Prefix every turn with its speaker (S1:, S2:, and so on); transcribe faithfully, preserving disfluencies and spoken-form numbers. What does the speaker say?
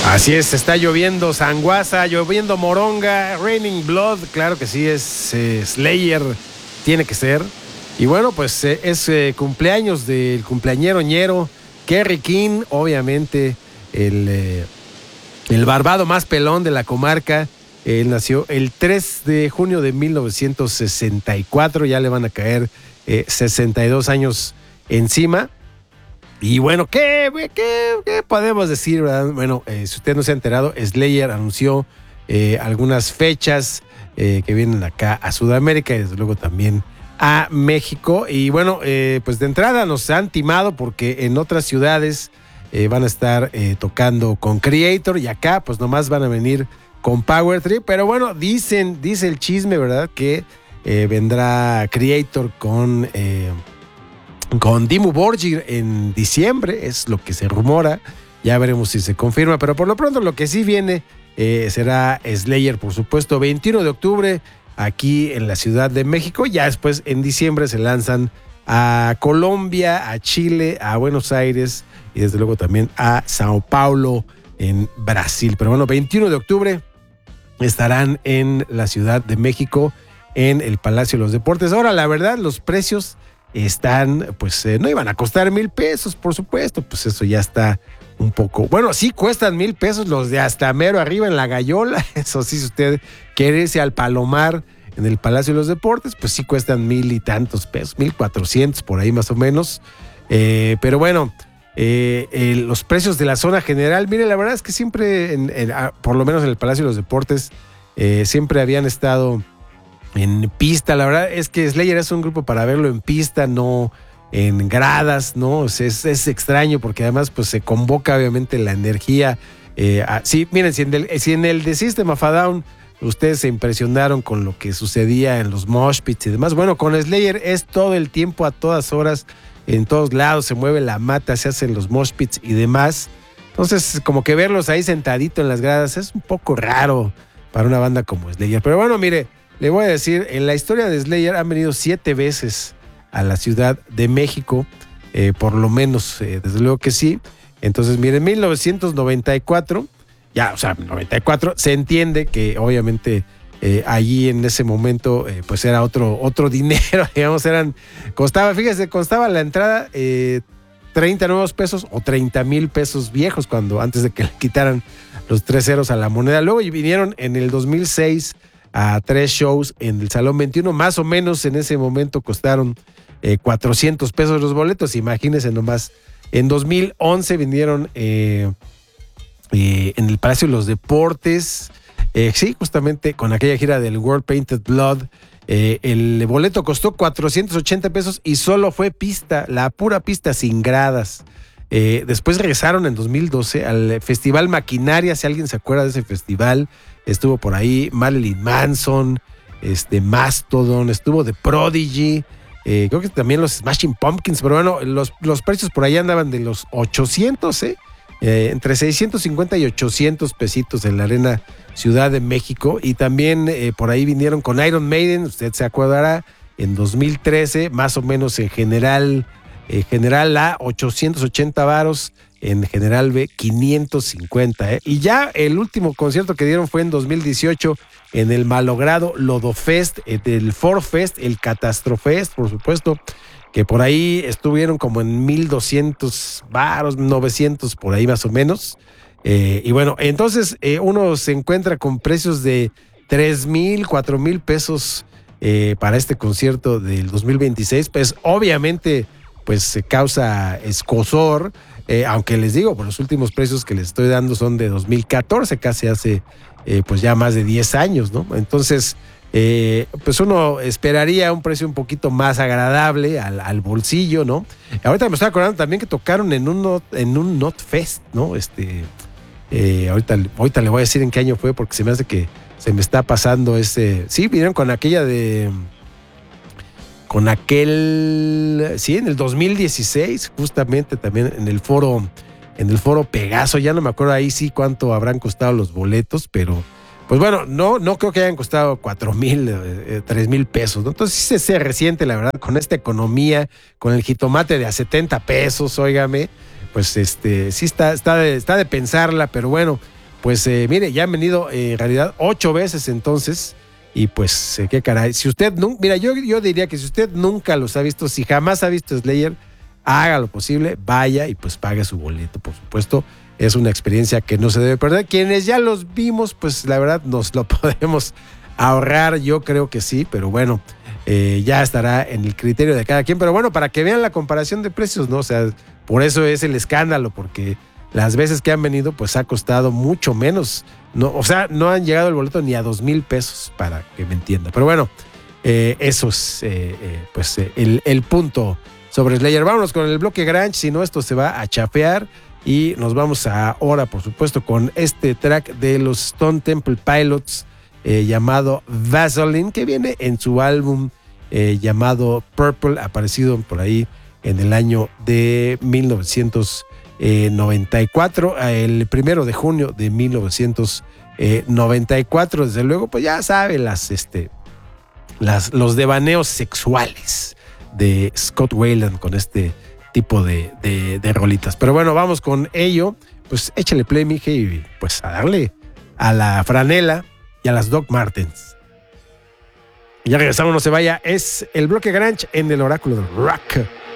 S1: Así es, está lloviendo sanguaza, lloviendo moronga, Raining Blood, claro que sí, es eh, Slayer, tiene que ser. Y bueno, pues eh, es eh, cumpleaños del cumpleañero ñero, Kerry King, obviamente el, eh, el barbado más pelón de la comarca. Él nació el tres de junio de mil novecientos sesenta y cuatro, ya le van a caer eh, sesenta y dos años encima. Y bueno, ¿qué, qué, qué podemos decir, verdad? Bueno, eh, si usted no se ha enterado, Slayer anunció eh, algunas fechas eh, que vienen acá a Sudamérica y desde luego también a México. Y bueno, eh, pues de entrada nos han timado porque en otras ciudades eh, van a estar eh, tocando con Creator y acá pues nomás van a venir con Power Trip. Pero bueno, dicen, dice el chisme, ¿verdad? Que eh, vendrá Creator con... Eh, con Dimmu Borgir en diciembre, es lo que se rumora, ya veremos si se confirma, pero por lo pronto lo que sí viene eh, será Slayer, por supuesto, veintiuno de octubre aquí en la Ciudad de México, ya después en diciembre se lanzan a Colombia, a Chile, a Buenos Aires y desde luego también a Sao Paulo en Brasil, pero bueno, veintiuno de octubre estarán en la Ciudad de México en el Palacio de los Deportes. Ahora, la verdad, los precios están, pues eh, no iban a costar mil pesos, por supuesto, pues eso ya está un poco, bueno, sí cuestan mil pesos los de hasta mero arriba en la Gallola, eso sí, si usted quiere irse al Palomar en el Palacio de los Deportes, pues sí cuestan mil y tantos pesos, mil cuatrocientos por ahí más o menos, eh, pero bueno, eh, eh, los precios de la zona general, mire, la verdad es que siempre, en, en, por lo menos en el Palacio de los Deportes, eh, siempre habían estado en pista. La verdad es que Slayer es un grupo para verlo en pista, no en gradas, ¿no? Es, es, es extraño porque además pues se convoca obviamente la energía. Eh, a, sí, miren, si en, el, si en el The System of a Down ustedes se impresionaron con lo que sucedía en los mosh pits y demás, bueno, con Slayer es todo el tiempo, a todas horas, en todos lados, se mueve la mata, se hacen los mosh pits y demás. Entonces, como que verlos ahí sentadito en las gradas es un poco raro para una banda como Slayer. Pero bueno, mire, le voy a decir, en la historia de Slayer han venido siete veces a la Ciudad de México, eh, por lo menos, eh, desde luego que sí. Entonces, miren, en mil novecientos noventa y cuatro, ya, o sea, noventa y cuatro, se entiende que obviamente eh, allí en ese momento, eh, pues era otro, otro dinero, digamos, eran, costaba, fíjese, costaba la entrada eh, treinta nuevos pesos o treinta mil pesos viejos, cuando antes de que le quitaran los tres ceros a la moneda. Luego vinieron en el dos mil seis a tres shows en el Salón veintiuno, más o menos en ese momento costaron eh, cuatrocientos pesos los boletos, imagínense nomás. En dos mil once vinieron eh, eh, en el Palacio de los Deportes, eh, sí, justamente con aquella gira del World Painted Blood, eh, el boleto costó cuatrocientos ochenta pesos y solo fue pista, la pura pista sin gradas. Eh, después regresaron en dos mil doce al Festival Maquinaria, si alguien se acuerda de ese festival. Estuvo por ahí Marilyn Manson, este, Mastodon, estuvo The Prodigy, eh, creo que también los Smashing Pumpkins, pero bueno, los, los precios por ahí andaban de los ochocientos, ¿eh? Eh, entre seiscientos cincuenta y ochocientos pesitos en la Arena Ciudad de México. Y también eh, por ahí vinieron con Iron Maiden, usted se acordará, en dos mil trece, más o menos en general, eh, general A, ochocientos ochenta varos, en general B, quinientos cincuenta. ¿eh? Y ya el último concierto que dieron fue en dos mil dieciocho en el malogrado Lodofest, eh, del Forfest, el Catastrofest, por supuesto, que por ahí estuvieron como en mil doscientos varos, novecientos por ahí más o menos. Eh, y bueno, entonces eh, uno se encuentra con precios de tres mil, cuatro mil pesos eh, para este concierto del dos mil veintiséis. Pues obviamente pues se causa escozor. Eh, aunque les digo, por los últimos precios que les estoy dando son de dos mil catorce, casi hace eh, pues ya más de diez años, ¿no? Entonces, eh, pues uno esperaría un precio un poquito más agradable al, al bolsillo, ¿no? Ahorita me estoy acordando también que tocaron en un Not, en un Not Fest, ¿no? Este, eh, ahorita, ahorita le voy a decir en qué año fue porque se me hace que se me está pasando ese... Sí, vinieron con aquella de... Con aquel, sí, en el dos mil dieciséis, justamente también en el foro, en el foro Pegaso, ya no me acuerdo ahí sí cuánto habrán costado los boletos, pero pues bueno, no, no creo que hayan costado cuatro mil, eh, tres mil pesos, ¿no? Entonces sí se resiente, la verdad, con esta economía, con el jitomate de a setenta pesos, óigame, pues este, sí está, está, de, está de pensarla, pero bueno, pues eh, mire, ya han venido eh, en realidad ocho veces entonces, y pues eh, qué caray, si usted, no, mira, yo, yo diría que si usted nunca los ha visto, si jamás ha visto Slayer, haga lo posible, vaya y pues pague su boleto, por supuesto. Es una experiencia que no se debe perder. Quienes ya los vimos, pues la verdad nos lo podemos ahorrar, yo creo que sí, pero bueno, eh, ya estará en el criterio de cada quien. Pero bueno, para que vean la comparación de precios, ¿no? O sea, por eso es el escándalo, porque las veces que han venido, pues ha costado mucho menos. No, o sea, no han llegado el boleto ni a dos mil pesos, para que me entienda. Pero bueno, eh, eso es eh, eh, pues eh, el, el punto sobre Slayer. Vámonos con el bloque grunge, si no esto se va a chafear. Y nos vamos ahora, por supuesto, con este track de los Stone Temple Pilots eh, llamado Vaseline, que viene en su álbum eh, llamado Purple, aparecido por ahí en el año de mil novecientos noventa y cuatro, el primero de junio de mil novecientos noventa y cuatro. Desde luego, pues ya sabe, las, este, las, los devaneos sexuales de Scott Weiland con este tipo de, de, de rolitas. Pero bueno, vamos con ello. Pues échale play, mije, y pues a darle a la franela y a las Doc Martens. Y ya regresamos, no se vaya. Es el bloque grunge en el oráculo del rock.